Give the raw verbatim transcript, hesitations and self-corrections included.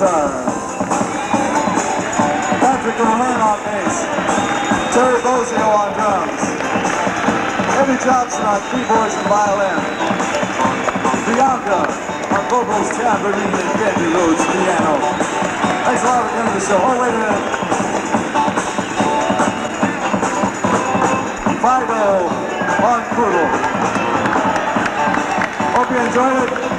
guitar. Patrick O'Hearn on bass. Terry Bozio on drums. Eddie Johnson on keyboards and violin. Bianca on vocals, tambourine, and Benji Rhodes piano. Thanks a lot for coming to the show. Oh, wait a minute. Fido on poodle. Hope you enjoyed it.